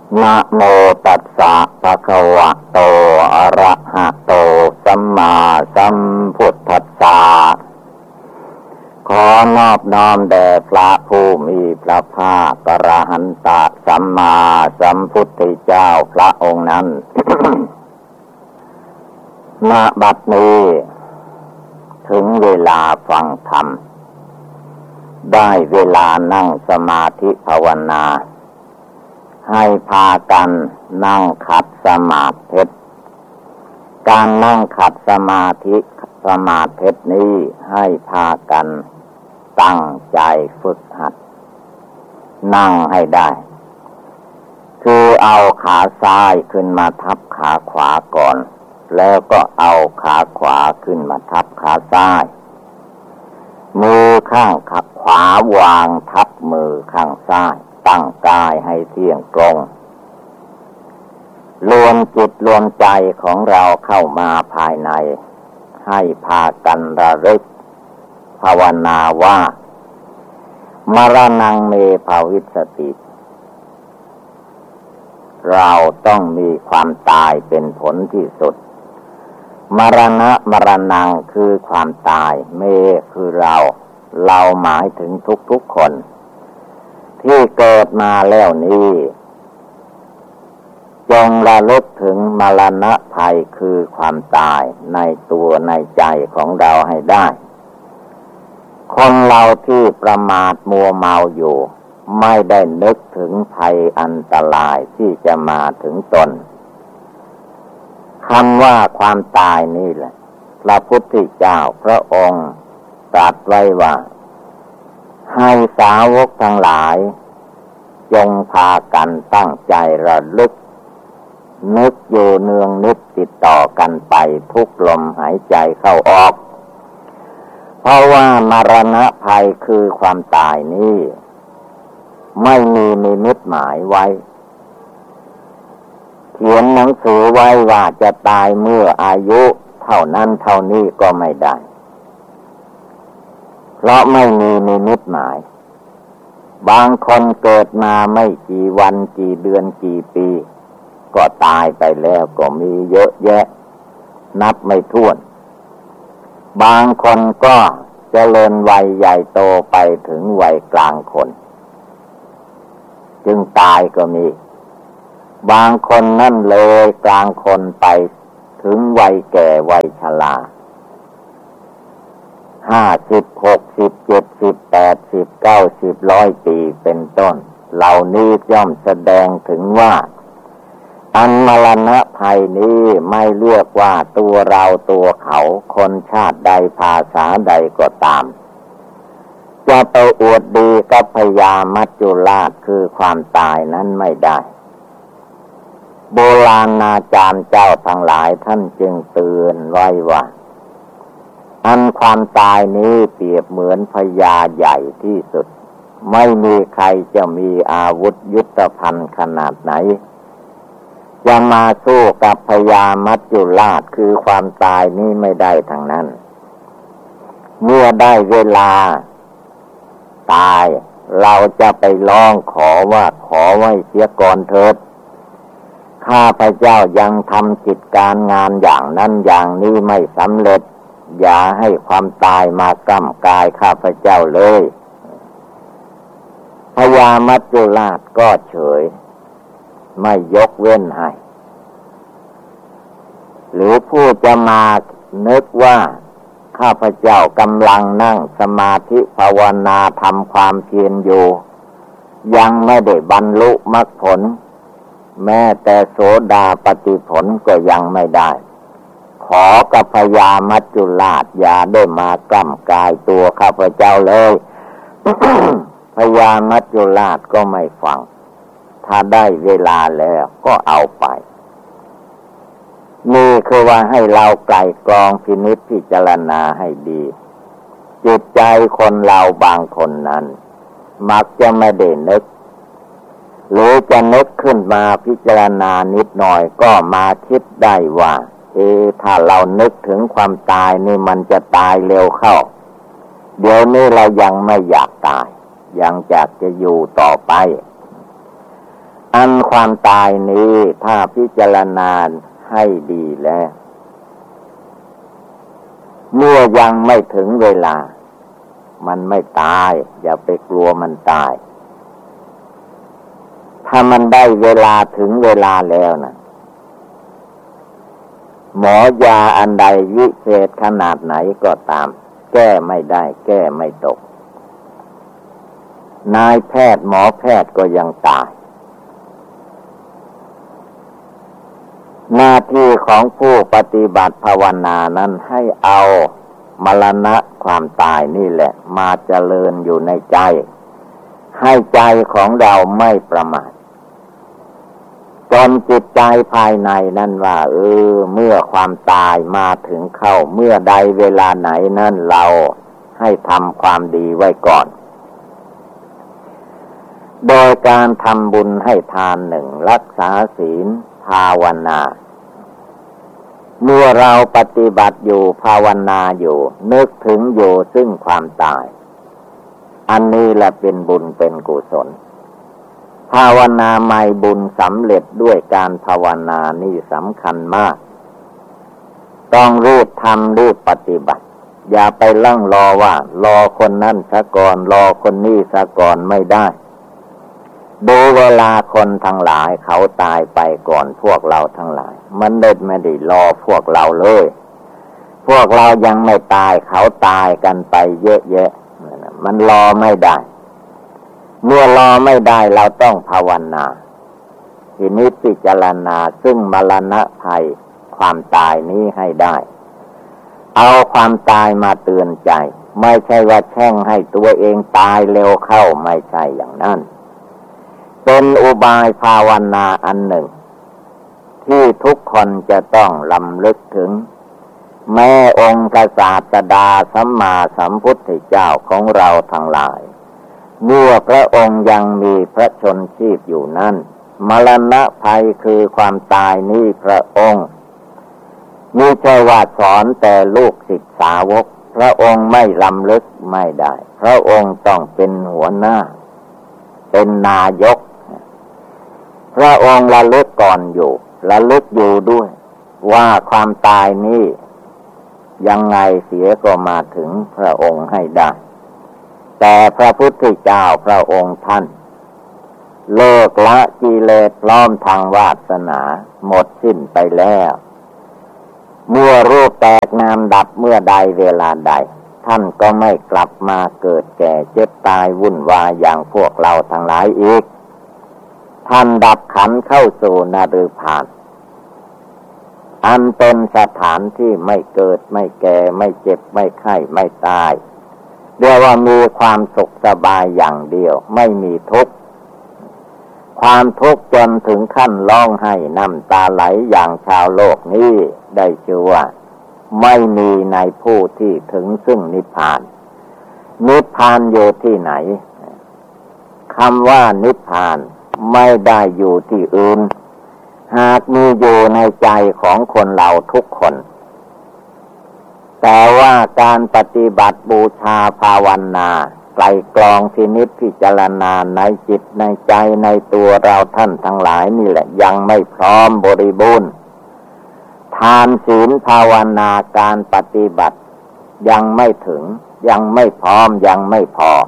นะโมตัสสะภะคะวะโตอะระหะโตสัมมาสัมพุทธัสสะขอนอบน้อมแด่พระผู้มีพระภาคอรหันตสัมมาสัมพุทธเจ้าพระองค์นั้น ณ บัดนี้ถึงเวลาฟังธรรมได้เวลานั่งสมาธิภาวนาให้พากันนั่งขัดสมาธิการนั่งขัดสมาธินี้ให้พากันตั้งใจฝึกหัดนั่งให้ได้คือเอาขาซ้ายขึ้นมาทับขาขวาก่อนแล้วก็เอาขาขวาขึ้นมาทับขาซ้ายมือข้างขวาวางทับมือข้างซ้ายตั้งกายให้เที่ยงตรงรวมจิตรวมใจของเราเข้ามาภายในให้พากันระลึกภาวนาว่ามรณังเมภวิสสติเราต้องมีความตายเป็นผลที่สุดมรณังคือความตายเมคือเราหมายถึงทุกๆคนที่เกิดมาแล้วนี้จงระลึกถึงมรณะภัยคือความตายในตัวในใจของเราให้ได้คนเราที่ประมาทมัวเมาอยู่ไม่ได้นึกถึงภัยอันตรายที่จะมาถึงตนคำว่าความตายนี่แหละพระพุทธเจ้าพระองค์ตรัสไว้ว่าให้สาวกทั้งหลายจงพากันตั้งใจระลึกนึกอยู่เนืองนิดติดต่อกันไปทุกลมหายใจเข้าออกเพราะว่ามรณะภัยคือความตายนี้ไม่มีนิมิตหมายไว้เขียนหนังสือไว้ว่าจะตายเมื่ออายุเท่านั้นเท่านี้ก็ไม่ได้เพราะไม่มีนิมิตหมายบางคนเกิดมาไม่กี่วันกี่เดือนกี่ปีก็ตายไปแล้วก็มีเยอะแยะนับไม่ถ้วนบางคนก็เจริญวัยใหญ่โตไปถึงวัยกลางคนจึงตายก็มีบางคนนั่นเลยกลางคนไปถึงวัยแก่วัยชรา50 60 70 80 90 100 ปีเป็นต้นเหล่านี้ย่อมแสดงถึงว่าอันมรณะภัยนี้ไม่เรียกว่าตัวเราตัวเขาคนชาติใดภาษาใดก็ตามจะไปอวดดีกับพญามัจจุราชคือความตายนั้นไม่ได้โบราณอาจารย์เจ้าทั้งหลายท่านจึงเตือนไว้ว่าอันความตายนี้เปรียบเหมือนพญาใหญ่ที่สุดไม่มีใครจะมีอาวุธยุทโธภัณฑ์ขนาดไหนจะมาสู้กับพญามัจจุราชคือความตายนี้ไม่ได้ทั้งนั้นเมื่อได้เวลาตายเราจะไปร้องขอว่าขอไว้เสียก่อนเถิดข้าพเจ้ายังทำกิจการงานอย่างนั้นอย่างนี้ไม่สำเร็จอย่าให้ความตายมากำกายข้าพเจ้าเลยพญามัจจุราชก็เฉยไม่ยกเว้นให้หรือผู้จะมานึกว่าข้าพเจ้ากำลังนั่งสมาธิภาวนาทำความเพียรอยู่ยังไม่ได้บรรลุมรรคผลแม้แต่โสดาปัตติผลก็ยังไม่ได้ขอกับพญามัจจุราชอย่าได้มากล้ำกายตัวข้าพเจ้าเลย พญามัจจุราชก็ไม่ฟังถ้าได้เวลาแล้วก็เอาไปนี่คือว่าให้เราไกลกรองพินิจพิจารณาให้ดีจิตใจคนเราบางคนนั้นมักจะไม่ได้นึกหรือจะนึกขึ้นมาพิจารณานิดหน่อยก็มาคิดได้ว่าถ้าเรานึกถึงความตายนี่มันจะตายเร็วเข้าเดี๋ยวนี้เรายังไม่อยากตายยังอยากจะอยู่ต่อไปอันความตายนี้ถ้าพิจารณาให้ดีแล้วเมื่อยังไม่ถึงเวลามันไม่ตายอย่าไปกลัวมันตายถ้ามันได้เวลาถึงเวลาแล้วนะหมอยาอันใดวิเศษขนาดไหนก็ตามแก้ไม่ได้แก้ไม่ตกนายแพทย์หมอแพทย์ก็ยังตายหน้าที่ของผู้ปฏิบัติภาวนานั้นให้เอามรณะความตายนี่แหละมาเจริญอยู่ในใจให้ใจของเราไม่ประมาทจนจิตใจภายในนั่นว่าเมื่อความตายมาถึงเข้าเมื่อใดเวลาไหนนั่นเราให้ทำความดีไว้ก่อนโดยการทำบุญให้ทานหนึ่งรักษาศีลภาวนาเมื่อเราปฏิบัติอยู่ภาวนาอยู่นึกถึงอยู่ซึ่งความตายอันนี้แหละเป็นบุญเป็นกุศลภาวนาไม่บุญสำเร็จด้วยการภาวนานี่สำคัญมากต้องรีบทำรีบปฏิบัติอย่าไปลั่งรอว่ารอคนนั้นซะก่อนรอคนนี้ซะก่อนไม่ได้ดูเวลาคนทั้งหลายเขาตายไปก่อนพวกเราทั้งหลายมันไม่ได้รอพวกเราเลยพวกเรายังไม่ตายเขาตายกันไปเยอะแยะมันรอไม่ได้เมื่อรอไม่ได้เราต้องภาวนาทีนี้พิจารณาซึ่งมรณะภัยความตายนี้ให้ได้เอาความตายมาเตือนใจไม่ใช่ว่าแช่งให้ตัวเองตายเร็วเข้าไม่ใช่อย่างนั้นเป็นอุบายภาวนาอันหนึ่งที่ทุกคนจะต้องลำลึกถึงแม้องค์ศาสดาสัมมาสัมพุทธเจ้าของเราทั้งหลายเมื่อพระองค์ยังมีพระชนชีพอยู่นั้นมรณะภัยคือความตายนี้พระองค์มิใช่ว่าสอนแต่ลูกศิษย์สาวกพระองค์ไม่ลำลึกไม่ได้พระองค์ต้องเป็นหัวหน้าเป็นนายกพระองค์ระลึกก่อนอยู่ระลึกอยู่ด้วยว่าความตายนี้ยังไงเสียก็มาถึงพระองค์ให้ได้แต่พระพุทธเจ้าพระองค์ท่านเลิกละกิเลสพร้อมทางวาสนาหมดสิ้นไปแล้วเมื่อรูปแตกนามดับเมื่อใดเวลาใดท่านก็ไม่กลับมาเกิดแก่เจ็บตายวุ่นวายอย่างพวกเราทั้งหลายอีกท่านดับขันธ์เข้าสู่นฤพานอันเป็นสถานที่ไม่เกิดไม่แก่ไม่เจ็บไม่ไข้ไม่ตายเรียกว่ามีความสุขสบายอย่างเดียวไม่มีทุกข์ความทุกข์จนถึงขั้นร้องไห้น้ำตาไหลอย่างชาวโลกนี้ได้ชื่อว่าไม่มีในผู้ที่ถึงซึ่งนิพพานนิพพานอยู่ที่ไหนคำว่านิพพานไม่ได้อยู่ที่อื่นหากมีอยู่ในใจของคนเราทุกคนแต่ว่าการปฏิบัติบูชาภาวนาไกลกรองพินิจพิจารณาในจิตในใจในตัวเราท่านทั้งหลายนี่แหละยังไม่พร้อมบริบูรณ์ทานศีลภาวนาการปฏิบัติยังไม่ถึงยังไม่พร้อมยังไม่พอ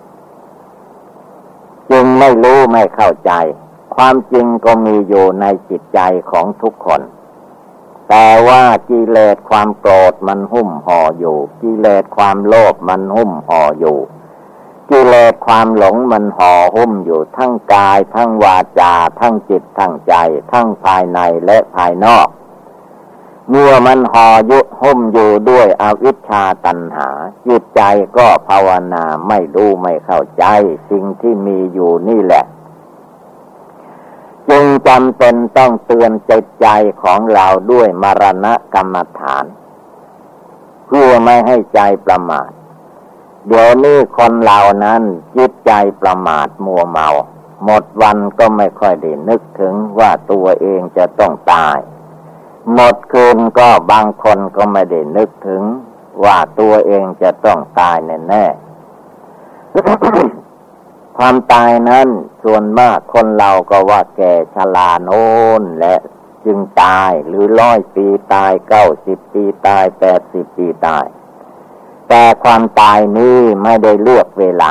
จึงไม่รู้ไม่เข้าใจความจริงก็มีอยู่ในจิตใจของทุกคนแต่ว่ากิเลสความโกรธมันหุ้มห่ออยู่กิเลสความโลภมันหุ้มห่ออยู่กิเลสความหลงมันห่อหุ้มอยู่ทั้งกายทั้งวาจาทั้งจิตทั้งใจทั้งภายในและภายนอกเมื่อมันห่อยุหุ้มอยู่ด้วยอวิชชาตัณหาจิตใจก็ภาวนาไม่รู้ไม่เข้าใจสิ่งที่มีอยู่นี่แหละจึงจำเป็นต้องเตือนจิตใจของเราด้วยมรณะกรรมฐานเพื่อไม่ให้ใจประมาทเดี๋ยวนี้คนเรานั้นจิตใจประมาทมัวเมาหมดวันก็ไม่ค่อยได้นึกถึงว่าตัวเองจะต้องตายหมดคืนก็บางคนก็ไม่ได้นึกถึงว่าตัวเองจะต้องตายแน่ๆความตายนั้นส่วนมากคนเราก็ว่าแก่ชราโน้นและจึงตายหรือ100 ปีตาย90 ปีตาย80 ปีตายแต่ความตายนี้ไม่ได้เลือกเวลา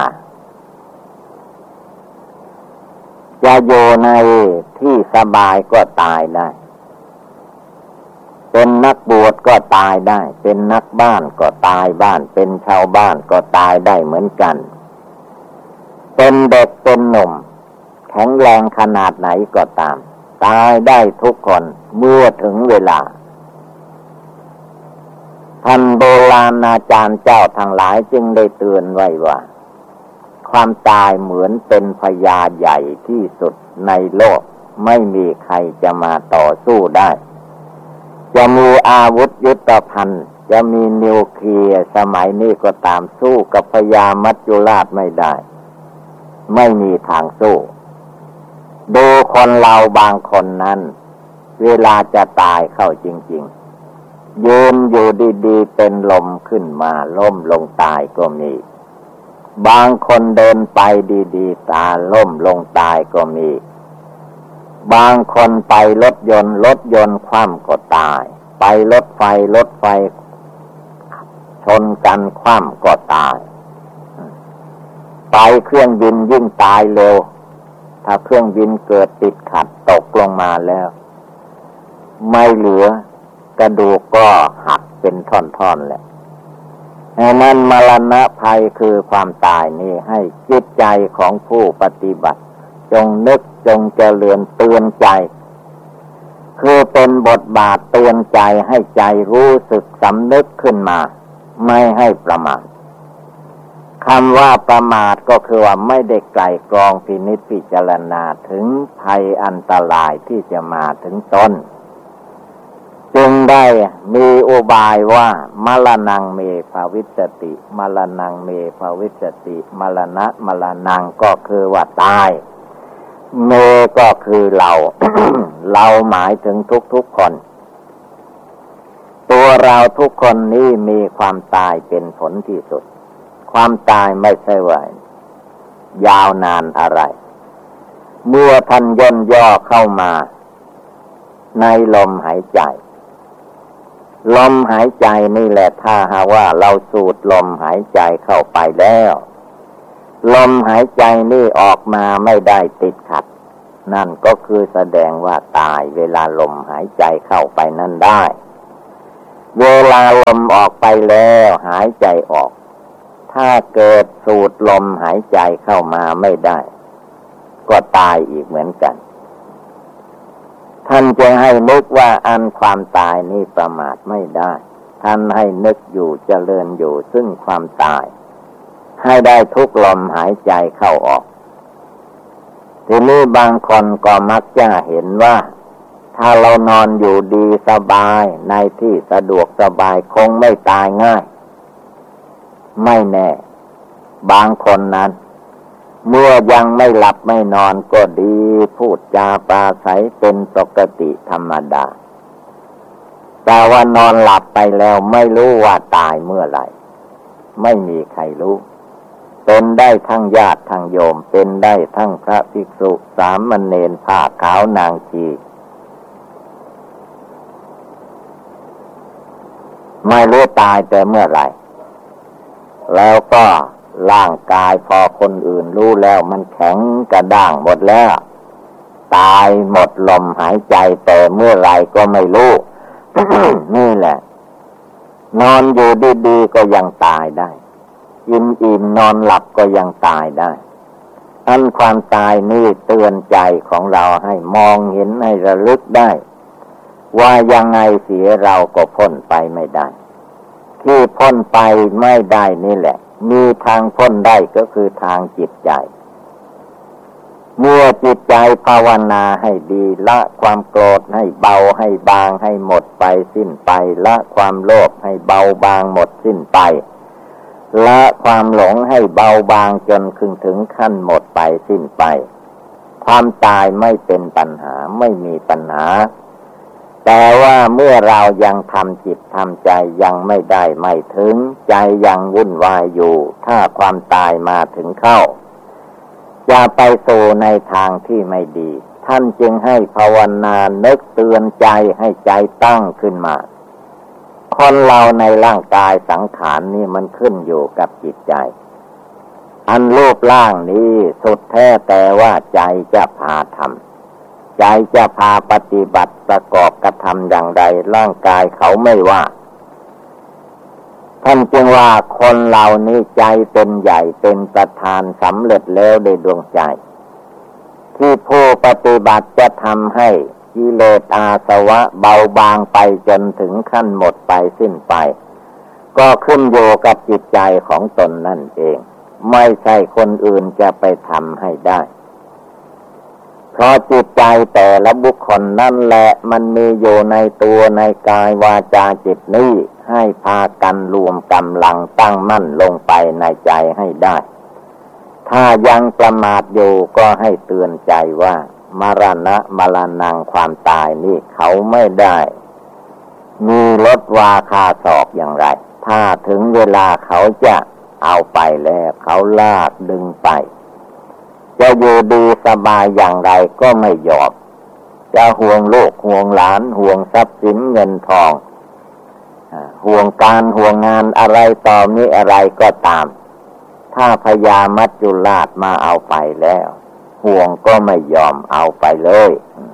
จะอยู่ในที่สบายก็ตายได้เป็นนักบวชก็ตายได้เป็นนักบ้านก็ตายบ้านเป็นชาวบ้านก็ตายได้เหมือนกันเป็นเด็กเป็นหนุ่มแข็งแรงขนาดไหนก็ตามตายได้ทุกคนเมื่อถึงเวลาท่านโบราณอาจารย์เจ้าทั้งหลายจึงได้เตือนไว้ว่าความตายเหมือนเป็นพญาใหญ่ที่สุดในโลกไม่มีใครจะมาต่อสู้ได้จะมีอาวุธยุทโธภัณฑ์จะมีนิวเคลียร์สมัยนี้ก็ตามสู้กับพญามัจจุราชไม่ได้ไม่มีทางสู้ดูคนเราบางคนนั้นเวลาจะตายเข้าจริงๆยืนอยู่ดีๆเป็นลมขึ้นมาล้มลงตายก็มีบางคนเดินไปดีๆตาล้มลงตายก็มีบางคนไปรถยนต์คว่ำก็ตายไปรถไฟชนกันคว่ำก็ตายไปเครื่องบินยิ่งตายเร็วถ้าเครื่องบินเกิดติดขัดตกลงมาแล้วไม่เหลือกระดูกก็หักเป็นท่อนๆแหละดังนั้นมรณะภัยคือความตายนี่ให้จิตใจของผู้ปฏิบัติจงนึกจงเจริญเตือนใจคือเป็นบทบาทเตือนใจให้ใจรู้สึกสำนึกขึ้นมาไม่ให้ประมาทคำว่าประมาทก็คือว่าไม่ได้ไกลกรองพินิจพิจารณาถึงภัยอันตรายที่จะมาถึงตนจึงได้มีอุบายว่ามรณังเมภวิสติมรณังเมภวิสติมรณังก็คือว่าตายเมก็คือเรา เราหมายถึงทุกๆคนตัวเราทุกคนนี้มีความตายเป็นผลที่สุดความตายไม่ใช่ว่ายาวนานอะไรเมื่อท่านย่นย่อเข้ามาในลมหายใจลมหายใจนี่แหละถ้าหากว่าเราสูดลมหายใจเข้าไปแล้วลมหายใจนี่ออกมาไม่ได้ติดขัดนั่นก็คือแสดงว่าตายเวลาลมหายใจเข้าไปนั่นได้เวลาลมออกไปแล้วหายใจออกถ้าเกิดสูดลมหายใจเข้ามาไม่ได้ก็ตายอีกเหมือนกันท่านจะให้นึกว่าอันความตายนี่ประมาทไม่ได้ท่านให้นึกอยู่เจริญอยู่ซึ่งความตายให้ได้ทุกลมหายใจเข้าออกทีนี้บางคนก็มักจะเห็นว่าถ้าเรานอนอยู่ดีสบายในที่สะดวกสบายคงไม่ตายง่ายไม่แน่บางคนนั้นเมื่อยังไม่หลับไม่นอนก็ดีพูดจาปราศัยเป็นปกติธรรมดาแต่ว่านอนหลับไปแล้วไม่รู้ว่าตายเมื่อไหร่ไม่มีใครรู้เป็นได้ทั้งญาติทั้งโยมเป็นได้ทั้งพระภิกษุสามเณรผ้าขาวนางชีไม่รู้ตายแต่เมื่อไหร่แล้วก็ร่างกายพอคนอื่นรู้แล้วมันแข็งกระด้างหมดแล้วตายหมดลมหายใจแต่เมื่อไหร่ก็ไม่รู้ นี่แหละนอนอยู่ดีๆก็ยังตายได้กินอิ่มนอนหลับก็ยังตายได้อันความตายนี่เตือนใจของเราให้มองเห็นให้ระลึกได้ว่ายังไงเสียเราก็พ้นไปไม่ได้ที่พ้นไปไม่ได้นี่แหละมีทางพ้นได้ก็คือทางจิตใจเมื่อจิตใจภาวนาให้ดีละความโกรธให้เบาให้บางให้หมดไปสิ้นไปละความโลภให้เบาบางหมดสิ้นไปละความหลงให้เบาบางจนถึงขั้นหมดไปสิ้นไปความตายไม่เป็นปัญหาไม่มีปัญหาแต่ว่าเมื่อเรายังทำจิตทำใจยังไม่ได้ไม่ถึงใจยังวุ่นวายอยู่ถ้าความตายมาถึงเข้าอย่าไปสู่ในทางที่ไม่ดีท่านจึงให้ภาวนานึกเตือนใจให้ใจตั้งขึ้นมาคนเราในร่างกายสังขารนี่มันขึ้นอยู่กับจิตใจอันรูปร่างนี้สุดแท้แต่ว่าใจจะพาทำใจจะพาปฏิบัติประกอบกระทำอย่างไรร่างกายเขาไม่ว่าท่านจึงว่าคนเรานี้ใจเป็นใหญ่เป็นประธานสำเร็จแล้วโดยดวงใจที่ผู้ปฏิบัติจะทำให้กิเลสอาสวะเบาบางไปจนถึงขั้นหมดไปสิ้นไปก็ขึ้นอยู่กับจิตใจของตนนั่นเองไม่ใช่คนอื่นจะไปทำให้ได้เพราะจิตใจแต่ละบุคคลนั่นแหละมันมีอยู่ในตัวในกายวาจาจิตนี้ให้พากันรวมกำลังตั้งมั่นลงไปในใจให้ได้ถ้ายังประมาทอยู่ก็ให้เตือนใจว่ามรณะมรณังความตายนี่เขาไม่ได้มีลดวาคาศอกอย่างไรถ้าถึงเวลาเขาจะเอาไปแล้วเขาลากดึงไปจะอยู่ดีสบายอย่างไรก็ไม่ยอมจะห่วงลูกห่วงหลานห่วงทรัพย์สินเงินทองห่วงการห่วงงานอะไรต่อมีอะไรก็ตามถ้าพญามัจจุราชมาเอาไปแล้วห่วงก็ไม่ยอมเอาไปเลย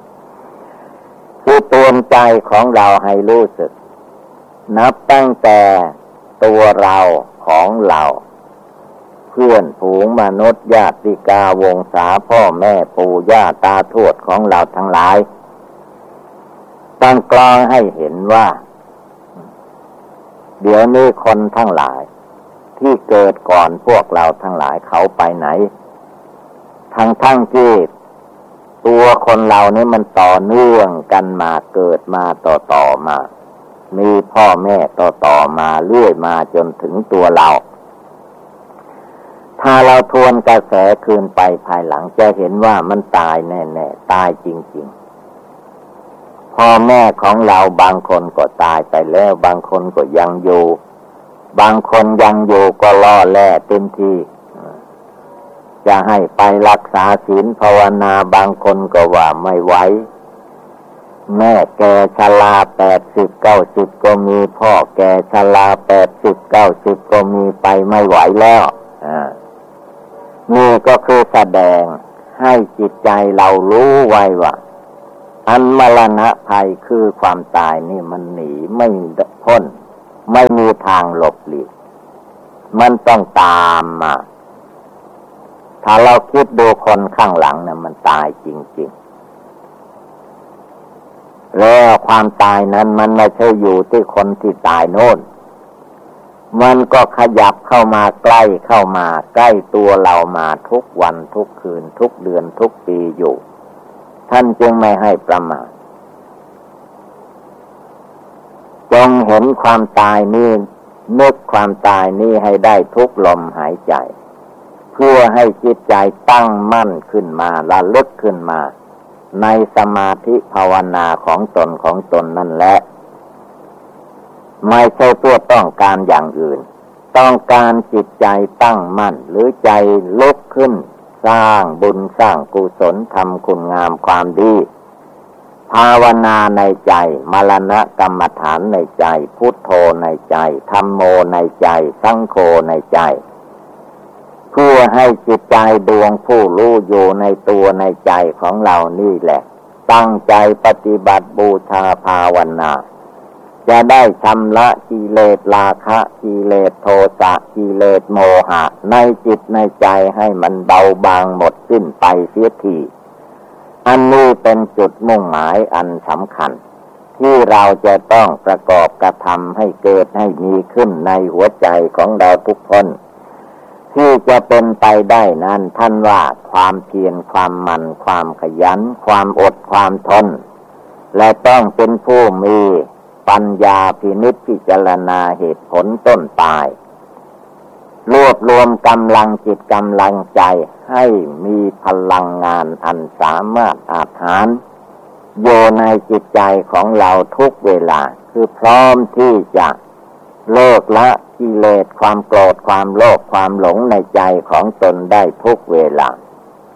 คือเตือนใจของเราให้รู้สึกนับตั้งแต่ตัวเราของเราเพื่อนฝูงมนุษย์ญาติกาวงศาพ่อแม่ปู่ย่าตาทวดของเราทั้งหลายตั้งกลางให้เห็นว่าเดี๋ยวนี้คนทั้งหลายที่เกิดก่อนพวกเราทั้งหลายเขาไปไหนทั้งที่ตัวคนเรานี่มันต่อเนื่องกันมาเกิดมาต่อมามีพ่อแม่ต่อมาเรื่อยมาจนถึงตัวเราถ้าเราทวนกระแสคืนไปภายหลังจะเห็นว่ามันตายแน่ๆตายจริงๆพ่อแม่ของเราบางคนก็ตายไปแล้วบางคนก็ยังอยู่บางคนยังอยู่ก็ล่อแล่เต็มที่จะให้ไปรักษาศีลภาวนาบางคนก็ว่าไม่ไหวแม่แก่ชรา80-90ก็มีพ่อแก่ชรา80-90ก็มีไปไม่ไหวแล้วนี่ก็คือแสดงให้จิตใจเรารู้ไว้ว่าอันมรณะภัยคือความตายนี่มันหนีไม่พ้นไม่มีทางหลบหลีกมันต้องตามมาถ้าเราคิดดูคนข้างหลังเนี่ยมันตายจริงๆแล้วความตายนั้นมันไม่ใช่อยู่ที่คนที่ตายโน่นมันก็ขยับเข้ามาใกล้เข้ามาใกล้ตัวเรามาทุกวันทุกคืนทุกเดือนทุกปีอยู่ท่านจึงไม่ให้ประมาทจงเห็นความตายนี้นึกความตายนี้ให้ได้ทุกลมหายใจเพื่อให้จิตใจตั้งมั่นขึ้นมาระลึกขึ้นมาในสมาธิภาวนาของตนนั่นแหละไม่ใช่เพื่อต้องการอย่างอื่นต้องการจิตใจตั้งมั่นหรือใจลุกขึ้นสร้างบุญสร้างกุศลทำคุณงามความดีภาวนาในใจมรณะกรรมฐานในใจพุทโธในใจธัมโมในใจสังโฆในใจเพื่อให้จิตใจดวงผู้รู้อยู่ในตัวในใจของเรานี่แหละตั้งใจปฏิบัติบูชาภาวนาจะได้ชำระกิเลสราคะกิเลสโทสะกิเลสโมหะในจิตในใจให้มันเบาบางหมดสิ้นไปเสียทีอันนี้เป็นจุดมุ่งหมายอันสำคัญที่เราจะต้องประกอบกระทำให้เกิดให้มีขึ้นในหัวใจของเราทุกคนที่จะเป็นไปได้นั้นท่านว่าความเพียรความหมั่นความขยันความอดความทนและต้องเป็นผู้มีปัญญาพินิจพิจารณาเหตุผลต้นปลายรวบรวมกำลังจิตกำลังใจให้มีพลังงานอันสามารถอาจหารอยู่ในจิตใจของเราทุกเวลาคือพร้อมที่จะเลิกละกิเลสความโกรธความโลภความหลงในใจของตนได้ทุกเวลา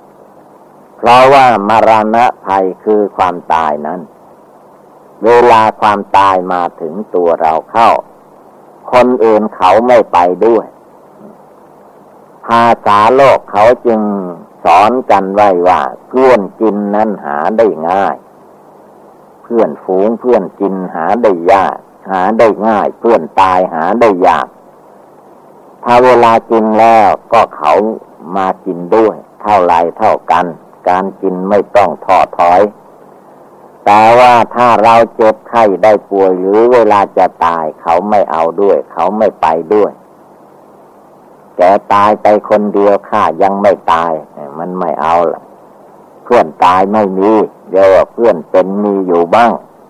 ราะว่ามรณะภัยคือความตายนั้นเวลาความตายมาถึงตัวเราเข้าคนอื่นเขาไม่ไปด้วยภาษาโลกเขาจึงสอนกันไว้ว่าเพื่อนกินนั้นหาได้ง่ายเพื่อนฝูงเพื่อนกินหาได้ยากหาได้ง่ายเพื่อนตายหาได้ยากถ้าเวลากินแล้วก็เขามากินด้วยเท่าไรเท่ากันการกินไม่ต้องท้อถอยแต่ว่าถ้าเราเจ็บไข้ได้ป่วยหรือเวลาจะตายเขาไม่เอาด้วยเขาไม่ไปด้วยแกตายไปคนเดียวข้ายังไม่ตายมันไม่เอาล่ะเพื่อนตายไม่มีเดี๋ยวเพื่อนเป็นมีอยู่บ้าง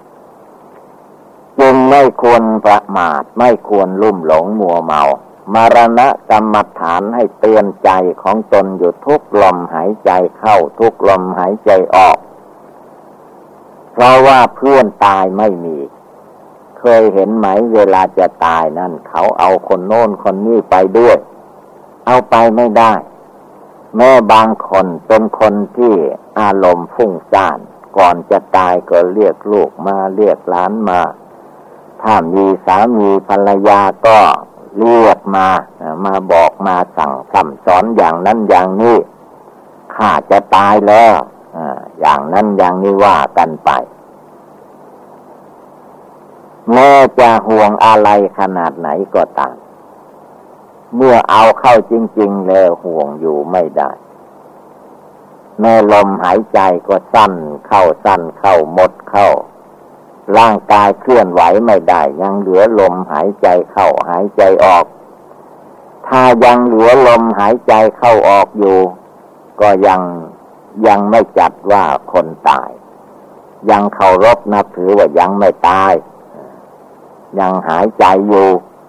จึงไม่ควรประมาทไม่ควรลุ่มหลงมัวเมามรณะกรรมฐานให้เตือนใจของตนอยู่ทุกลมหายใจเข้าทุกลมหายใจออกเพราะว่าเพื่อนตายไม่มีเคยเห็นไหมเวลาจะตายนั่นเขาเอาคนโน้นคนนี้ไปด้วยเอาไปไม่ได้แม้บางคนเป็นคนที่อารมณ์ฟุ้งซ่านก่อนจะตายก็เรียกลูกมาเรียกหลานมาถ้ามีสามีภรรยาก็เรียกมาบอกมาสั่งคำสอนอย่างนั้นอย่างนี้ข้าจะตายแล้วอย่างนั้นอย่างนี้ว่ากันไปแม้จะห่วงอะไรขนาดไหนก็ตามเมื่อเอาเข้าจริงๆแล้วห่วงอยู่ไม่ได้แม่ลมหายใจก็สั้นเข้าหมดเข้าร่างกายเคลื่อนไหวไม่ได้ยังเหลือลมหายใจเข้าหายใจออกถ้ายังเหลือลมหายใจเข้าออกอยู่ก็ยังไม่จัดว่าคนตายยังเคารพนับถือว่ายังไม่ตายยังหายใจอยู่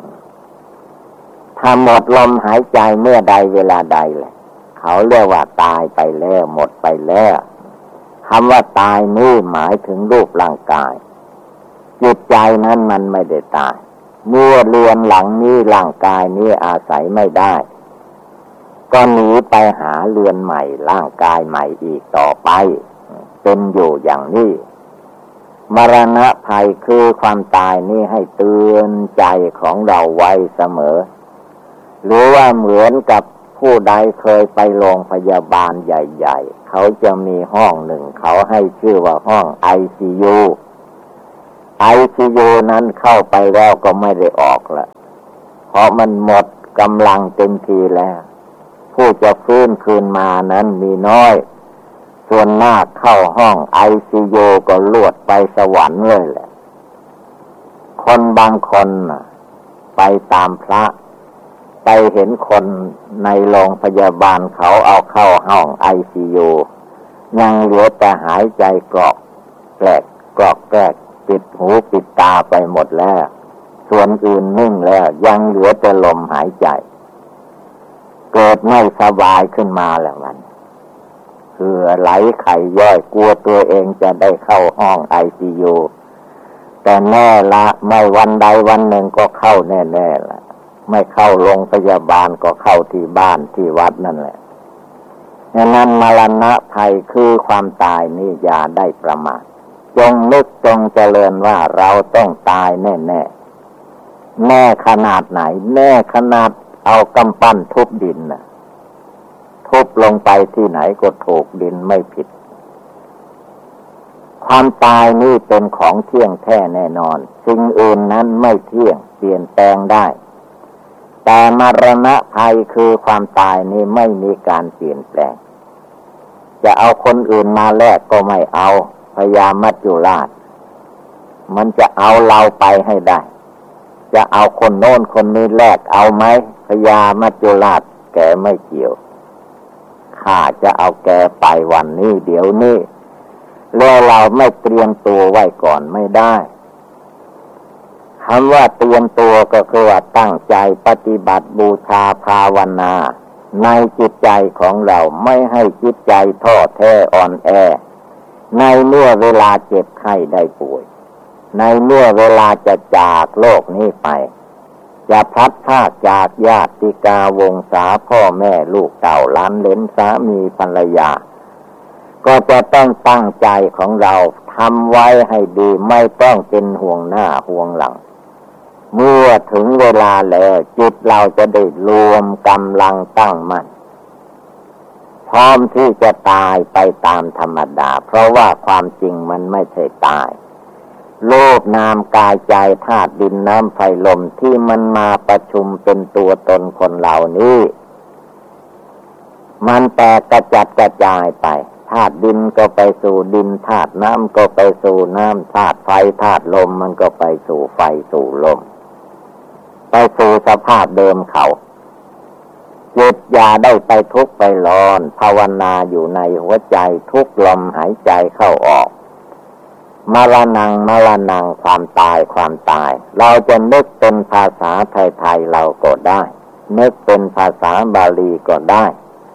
ถ้าหมดลมหายใจเมื่อใดเวลาใดแหละเขาเรียกว่าตายไปแล้วหมดไปแล้วคำว่าตายนี่หมายถึงรูปร่างกายจิตใจนั้นมันไม่ได้ตายเมื่อเรือนหลังนี้ร่างกายนี้อาศัยไม่ได้ก็หนีไปหาเรือนใหม่ร่างกายใหม่อีกต่อไปเป็นอยู่อย่างนี้มรณะภัยคือความตายนี่ให้เตือนใจของเราไว้เสมอหรือว่าเหมือนกับผู้ใดเคยไปโรงพยาบาลใหญ่ๆเขาจะมีห้องหนึ่งเขาให้ชื่อว่าห้อง ICU นั้นเข้าไปแล้วก็ไม่ได้ออกละเพราะมันหมดกำลังเต็มทีแล้วผู้จะฟื้นคืนมานั้นมีน้อยส่วนมากเข้าห้อง ICU ก็ลวดไปสวรรค์เลยแหละคนบางคนไปตามพระไปเห็นคนในโรงพยาบาลเขาเอาเข้าห้อง ICU ยังเหลือแต่หายใจกรอกแกรกปิดหูปิดตาไปหมดแล้วส่วนอื่นนิ่งแล้วยังเหลือแต่ลมหายใจเกิดไม่สบายขึ้นมาแล้วมันคือไหลไข้ย่อยกลัวตัวเองจะได้เข้าห้อง ICU แต่แน่ละไม่วันใดวันหนึ่งก็เข้าแน่ๆละไม่เข้าโรงพยาบาลก็เข้าที่บ้านที่วัดนั่นแหละฉะนั้นมรณะภัยคือความตายนี่อย่าได้ประมาทจงนึกจงเจริญว่าเราต้องตายแน่ๆแน่ขนาดไหนแน่ขนาดเอากำปั้นทุบดินน่ะทุบลงไปที่ไหนก็ถูกดินไม่ผิดความตายนี่เป็นของเที่ยงแท้แน่นอนสิ่งอื่นนั้นไม่เที่ยงเปลี่ยนแปลงได้แต่มรณะภัยคือความตายนี่ไม่มีการเปลี่ยนแปลงจะเอาคนอื่นมาแลกก็ไม่เอาพญามัจจุราชมันจะเอาเราไปให้ได้จะเอาคนโน้นคนนี้แลกเอาไหมพญามัจจุราชแกไม่เกี่ยวข้าจะเอาแกไปวันนี้เดี๋ยวนี้แล้วเราไม่เตรียมตัวไว้ก่อนไม่ได้คำว่าเตรียมตัวก็คือว่าตั้งใจปฏิบัติบูชาภาวนาในจิตใจของเราไม่ให้จิตใจท้อแท้อ่อนแอในเมื่อเวลาเจ็บไข้ได้ป่วยในเมื่อเวลาจะจากโลกนี้ไปจะพลัดพรากจากญาติกาวงศาพ่อแม่ลูกเต่าหลานเหลนสามีภรรยาก็จะต้องตั้งใจของเราทำไว้ให้ดีไม่ต้องเป็นห่วงหน้าห่วงหลังเมื่อถึงเวลาแล้วจิตเราจะได้รวมกำลังตั้งมั่นพร้อมที่จะตายไปตามธรรมดาเพราะว่าความจริงมันไม่ใช่ตายโลกนามกายใจธาตุดินน้ำไฟลมที่มันมาประชุมเป็นตัวตนคนเหล่านี้มันแตกกระจัดกระจายไปธาตุดินก็ไปสู่ดินธาตุน้ำก็ไปสู่น้ำธาตุไฟธาตุลมมันก็ไปสู่ไฟสู่ลมไปสู่สภาพเดิมเขาจิตอย่าได้ไปทุกข์ไปร้อนภาวนาอยู่ในหัวใจทุกลมหายใจเข้าออกมรณังความตายเราจะนึกเป็นภาษาไทยๆเราก็ได้นึกเป็นภาษาบาลีก็ได้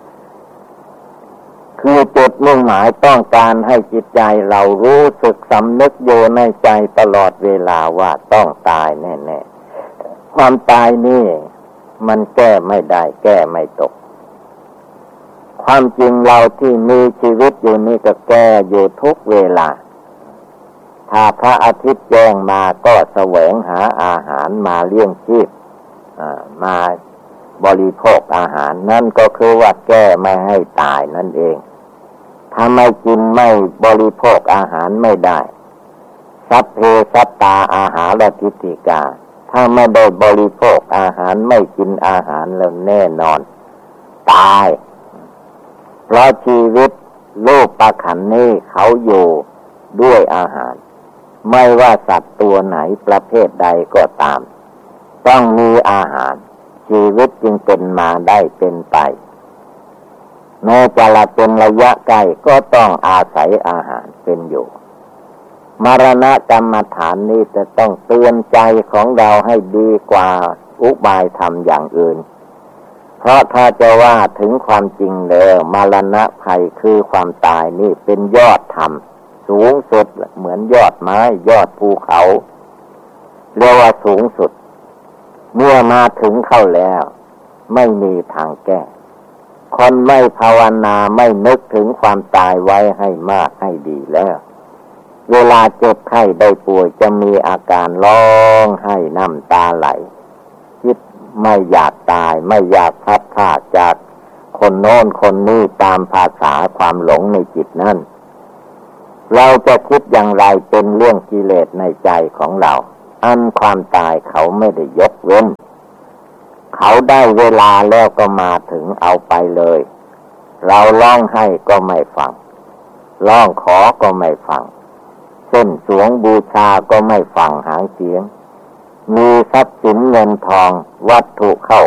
คือจุดมุ่งหมายต้องการให้จิตใจเรารู้สึกสำนึกอยู่ในใจตลอดเวลาว่าต้องตายแน่ๆความตายนี่มันแก้ไม่ได้แก้ไม่ตกความจริงเราที่มีชีวิตอยู่นี่ก็แก้อยู่ทุกเวลาถ้าพระอาทิตย์แจ้งมาก็แสวงหาอาหารมาเลี้ยงชีพมาบริโภคอาหารนั่นก็คือว่าแก้ไม่ให้ตายนั่นเองถ้าไม่กินไม่บริโภคอาหารไม่ได้สัพเพสัตตาอาหารทิฏฐิกาถ้าไม่ได้บริโภคอาหารไม่กินอาหารแล้วแน่นอนตายเพราะชีวิตโลกประขันนี้เขาอยู่ด้วยอาหารไม่ว่าสัตว์ตัวไหนประเภทใดก็ตามต้องมีอาหารชีวิตจึงเป็นมาได้เป็นไปแม้จะละเป็นระยะไกลก็ต้องอาศัยอาหารเป็นอยู่มรณะกรรมฐานนี้จะต้องเตือนใจของเราให้ดีกว่าอุบายธรรมอย่างอื่นเพราะถ้าจะว่าถึงความจริงแล้วมรณะภัยคือความตายนี่เป็นยอดธรรมสูงสุดเหมือนยอดไม้ยอดภูเขาเรียกว่าสูงสุดเมื่อมาถึงเข้าแล้วไม่มีทางแก้คนไม่ภาวนาไม่นึกถึงความตายไว้ให้มากให้ดีแล้วเวลาเจ็บไข้ได้ป่วยจะมีอาการร้องไห้น้ำตาไหลคิดไม่อยากตายไม่อยากพลัดพรากจากคนโน้นคนนี้ตามภาษาความหลงในจิตนั่นเราจะคิดอย่างไรเป็นเรื่องกิเลสในใจของเราอันความตายเขาไม่ได้ยกเว้นเขาได้เวลาแล้วก็มาถึงเอาไปเลยเราร้องให้ก็ไม่ฟังร้องขอก็ไม่ฟังเส้นสวงบูชาก็ไม่ฟังหางเสียงมีทรัพย์สินเงินทองวัตถุเข้า